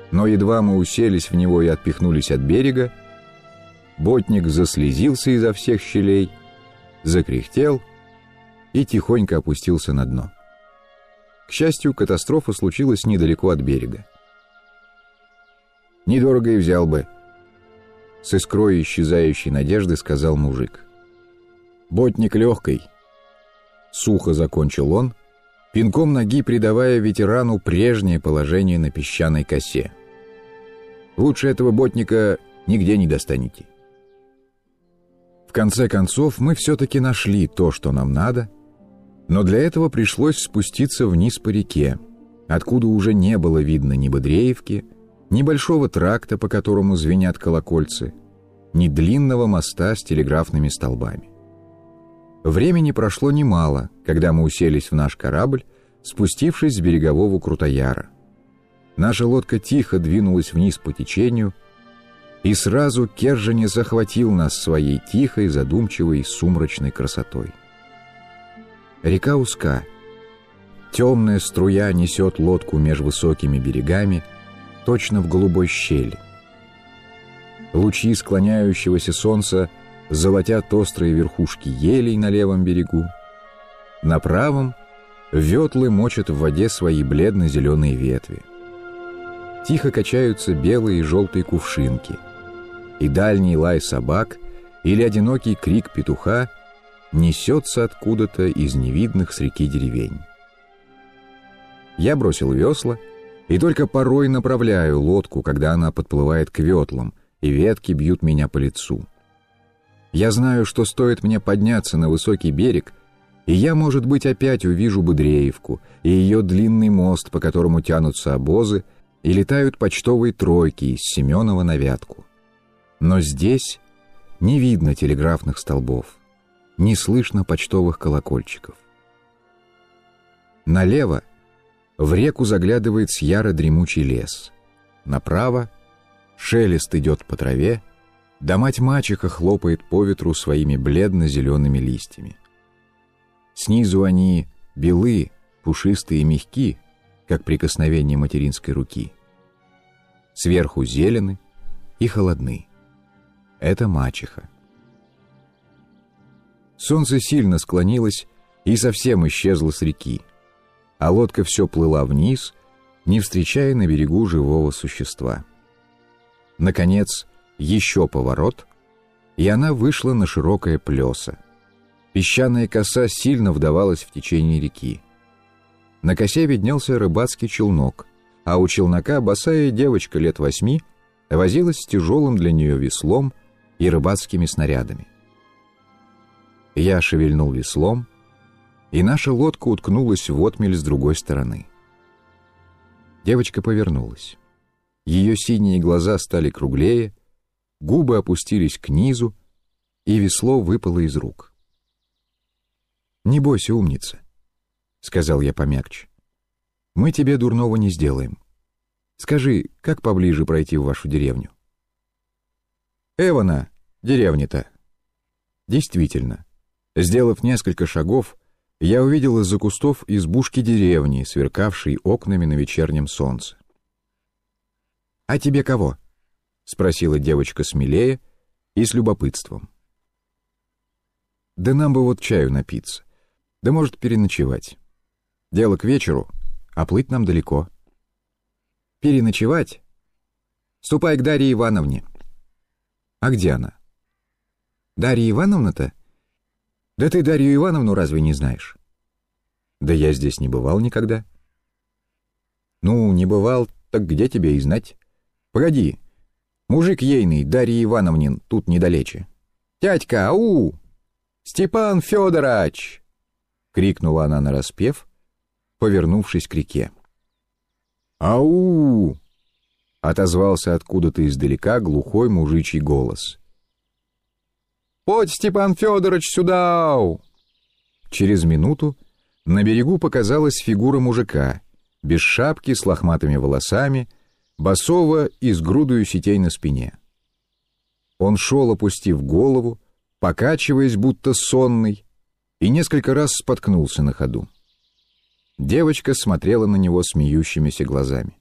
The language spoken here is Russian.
Но едва мы уселись в него и отпихнулись от берега, ботник заслезился изо всех щелей, закряхтел и тихонько опустился на дно. К счастью, катастрофа случилась недалеко от берега. «Недорого и взял бы», — с искрой исчезающей надежды сказал мужик. «Ботник легкой», — сухо закончил он, пинком ноги придавая ветерану прежнее положение на песчаной косе. «Лучше этого ботника нигде не достанете». В конце концов, мы все-таки нашли то, что нам надо, но для этого пришлось спуститься вниз по реке, откуда уже не было видно ни Бодреевки, ни большого тракта, по которому звенят колокольцы, ни длинного моста с телеграфными столбами. Времени прошло немало, когда мы уселись в наш корабль, спустившись с берегового Крутояра. Наша лодка тихо двинулась вниз по течению, и сразу Кержене захватил нас своей тихой, задумчивой, сумрачной красотой. Река узка. Темная струя несет лодку меж высокими берегами, точно в голубой щели. Лучи склоняющегося солнца золотят острые верхушки елей на левом берегу. На правом ветлы мочат в воде свои бледно-зеленые ветви. Тихо качаются белые и желтые кувшинки, и дальний лай собак или одинокий крик петуха несется откуда-то из невидных с реки деревень. Я бросил весла и только порой направляю лодку, когда она подплывает к ветлам, и ветки бьют меня по лицу. Я знаю, что стоит мне подняться на высокий берег, и я, может быть, опять увижу Бодреевку и ее длинный мост, по которому тянутся обозы и летают почтовые тройки из Семенова на Вятку. Но здесь не видно телеграфных столбов, не слышно почтовых колокольчиков. Налево в реку заглядывает с яра дремучий лес. Направо шелест идет по траве, да мать-мачеха хлопает по ветру своими бледно-зелеными листьями. Снизу они белы, пушистые и мягки, как прикосновение материнской руки. Сверху зелены и холодны. Это мачеха. Солнце сильно склонилось и совсем исчезло с реки, а лодка все плыла вниз, не встречая на берегу живого существа. Наконец, еще поворот, и она вышла на широкое плесо. Песчаная коса сильно вдавалась в течение реки. На косе виднелся рыбацкий челнок, а у челнока босая девочка лет 8 возилась с тяжелым для нее веслом и рыбацкими снарядами. Я шевельнул веслом, и наша лодка уткнулась в отмель с другой стороны. Девочка повернулась. Ее синие глаза стали круглее, губы опустились к низу, и весло выпало из рук. «Не бойся, умница», — сказал я помягче. «Мы тебе дурного не сделаем. Скажи, как поближе пройти в вашу деревню?» «Эвана, деревня-то». Действительно, сделав несколько шагов, я увидел из-за кустов избушки деревни, сверкавшей окнами на вечернем солнце. «А тебе кого?» — спросила девочка смелее и с любопытством. «Да нам бы вот чаю напиться, да может переночевать. Дело к вечеру, а плыть нам далеко». «Переночевать? Ступай к Дарье Ивановне». «А где она?» «Дарья Ивановна-то? Да ты Дарью Ивановну разве не знаешь?» «Да я здесь не бывал никогда». «Ну, не бывал, так где тебе и знать? Погоди, мужик ейный, Дарья Ивановнин, тут недалече». «Тятька, ау! Степан Федорович!» — крикнула она нараспев, повернувшись к реке. «Ау!» — отозвался откуда-то издалека глухой мужичий голос. «Подь, Степан Федорович, сюда!» Через минуту на берегу показалась фигура мужика, без шапки, с лохматыми волосами, босого и с грудою сетей на спине. Он шел, опустив голову, покачиваясь, будто сонный, и несколько раз споткнулся на ходу. Девочка смотрела на него смеющимися глазами.